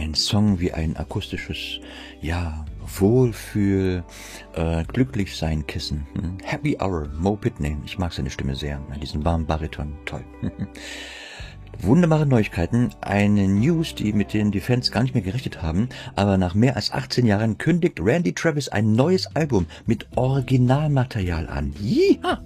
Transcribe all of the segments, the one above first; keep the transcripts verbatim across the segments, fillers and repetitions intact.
ein Song wie ein akustisches, ja, Wohlfühl, äh, Glücklichsein Kissen. Hm? Happy Hour, Mo Pitney. Ich mag seine Stimme sehr. Diesen warmen Bariton. Toll. Wunderbare Neuigkeiten. Eine News, die mit denen die Fans gar nicht mehr gerechnet haben. Aber nach mehr als achtzehn Jahren kündigt Randy Travis ein neues Album mit Originalmaterial an. Jiha!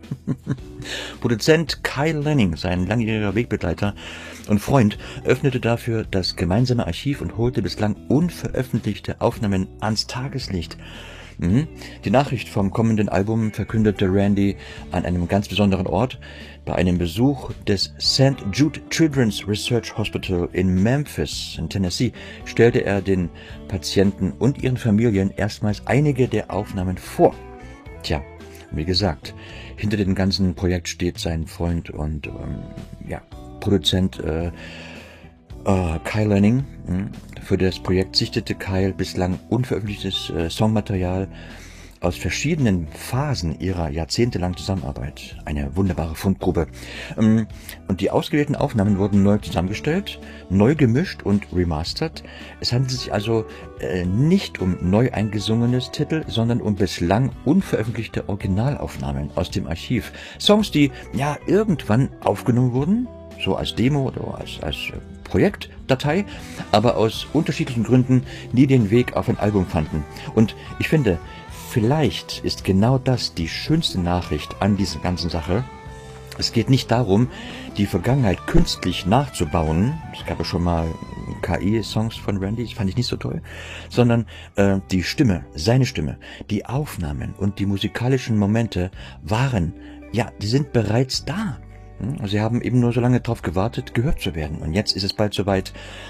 Produzent Kyle Lanning, sein langjähriger Wegbegleiter und Freund, öffnete dafür das gemeinsame Archiv und holte bislang unveröffentlichte Aufnahmen ans Tageslicht. Mhm. Die Nachricht vom kommenden Album verkündete Randy an einem ganz besonderen Ort. Bei einem Besuch des Saint Jude Children's Research Hospital in Memphis, in Tennessee, stellte er den Patienten und ihren Familien erstmals einige der Aufnahmen vor. Tja, wie gesagt, hinter dem ganzen Projekt steht sein Freund und ähm, ja, Produzent äh, äh, Kyle Lanning. Für das Projekt sichtete Kyle bislang unveröffentlichtes äh, Songmaterial aus verschiedenen Phasen ihrer jahrzehntelangen Zusammenarbeit. Eine wunderbare Fundgrube. Ähm, und die ausgewählten Aufnahmen wurden neu zusammengestellt, neu gemischt und remastert. Es handelt sich also äh, nicht um neu eingesungenes Titel, sondern um bislang unveröffentlichte Originalaufnahmen aus dem Archiv. Songs, die ja irgendwann aufgenommen wurden, so als Demo oder als, als Projektdatei, aber aus unterschiedlichen Gründen nie den Weg auf ein Album fanden. Und ich finde, vielleicht ist genau das die schönste Nachricht an dieser ganzen Sache. Es geht nicht darum, die Vergangenheit künstlich nachzubauen. Es gab ja schon mal K I-Songs von Randy, das fand ich nicht so toll. Sondern äh, die Stimme, seine Stimme, die Aufnahmen und die musikalischen Momente waren, ja, die sind bereits da. Sie haben eben nur so lange darauf gewartet, gehört zu werden. Und jetzt ist es bald soweit.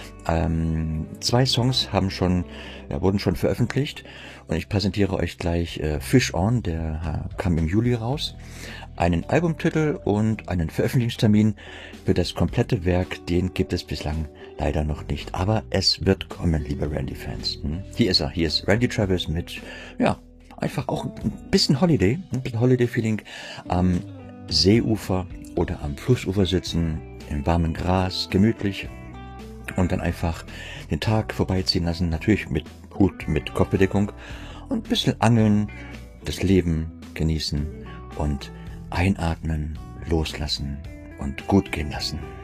Ähm, zwei Songs haben schon, ja, wurden schon veröffentlicht. Und ich präsentiere euch gleich äh, Fish On, der äh, kam im Juli raus. Einen Albumtitel und einen Veröffentlichungstermin für das komplette Werk, den gibt es bislang leider noch nicht. Aber es wird kommen, liebe Randy-Fans. Hm? Hier ist er, hier ist Randy Travis mit, ja, einfach auch ein bisschen Holiday, ein bisschen Holiday-Feeling am Seeufer oder am Flussufer sitzen, im warmen Gras, gemütlich und dann einfach den Tag vorbeiziehen lassen, natürlich mit Hut, mit Kopfbedeckung und ein bisschen angeln, das Leben genießen und einatmen, loslassen und gut gehen lassen.